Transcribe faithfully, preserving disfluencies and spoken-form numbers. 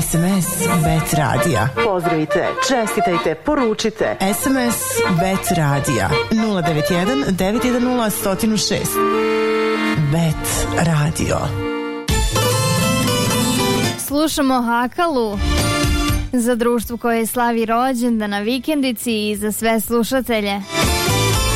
S M S Bet Radija. Pozdravite, čestitajte, poručite. S M S Bet Radija nula devet jedan devet jedan nula jedan zero šest. Bet Radio. Slušamo Hakalu za društvo koje slavi rođendan na vikendici i za sve slušatelje.